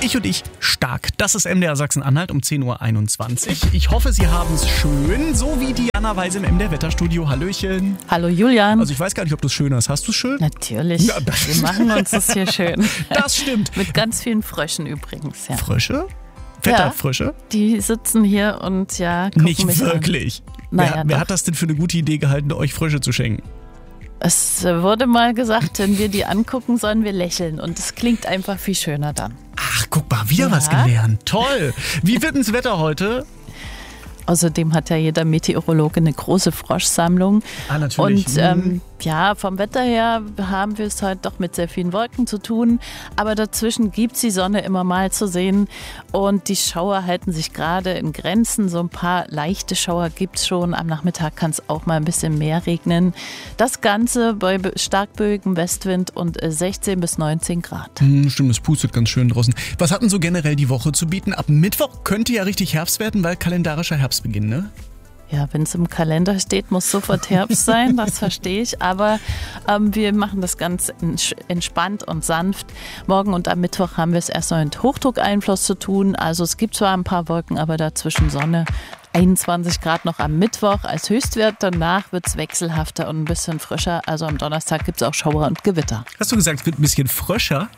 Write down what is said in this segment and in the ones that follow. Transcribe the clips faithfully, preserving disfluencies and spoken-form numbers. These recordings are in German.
Ich und ich stark. Das ist M D R Sachsen-Anhalt um zehn Uhr einundzwanzig. Ich hoffe, Sie haben es schön, so wie Diana Weise im M D R Wetterstudio. Hallöchen. Hallo Julian. Also ich weiß gar nicht, ob du es schön hast. Hast du es schön? Natürlich. Ja, das Wir machen uns das hier schön. Das stimmt. Mit ganz vielen Fröschen übrigens. Ja. Frösche? Wetterfrösche? Ja, die sitzen hier und ja, gucken Nicht mich wirklich. An. Naja, wer wer hat das denn für eine gute Idee gehalten, euch Frösche zu schenken? Es wurde mal gesagt, wenn wir die angucken, sollen wir lächeln. Und es klingt einfach viel schöner dann. Ach, guck mal, wieder Ja. was gelernt. Toll. Wie wird das Wetter heute? Außerdem hat ja jeder Meteorologe eine große Froschsammlung. Ah, natürlich. Und ähm, ja, vom Wetter her haben wir es heute doch mit sehr vielen Wolken zu tun. Aber dazwischen gibt es die Sonne immer mal zu sehen. Und die Schauer halten sich gerade in Grenzen. So ein paar leichte Schauer gibt es schon. Am Nachmittag kann es auch mal ein bisschen mehr regnen. Das Ganze bei starkböigem Westwind und sechzehn bis neunzehn Grad. Hm, stimmt, es pustet ganz schön draußen. Was hat denn so generell die Woche zu bieten? Ab Mittwoch könnte ja richtig Herbst werden, weil kalendarischer Herbstbeginn, ne? Ja, wenn es im Kalender steht, muss sofort Herbst sein, das verstehe ich. Aber ähm, wir machen das ganz entspannt und sanft. Morgen und am Mittwoch haben wir es erstmal mit Hochdruckeinfluss zu tun. Also es gibt zwar ein paar Wolken, aber dazwischen Sonne. einundzwanzig Grad noch am Mittwoch als Höchstwert. Danach wird es wechselhafter und ein bisschen frischer. Also am Donnerstag gibt es auch Schauer und Gewitter. Hast du gesagt, es wird ein bisschen frischer?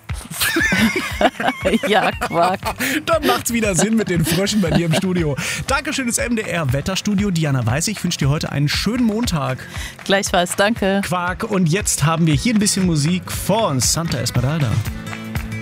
Ja, Quark. Dann macht's wieder Sinn mit den Fröschen bei dir im Studio. Dankeschön, das M D R Wetterstudio. Diana Weiß, ich wünsche dir heute einen schönen Montag. Gleichfalls, danke. Quark. Und jetzt haben wir hier ein bisschen Musik von Santa Esmeralda.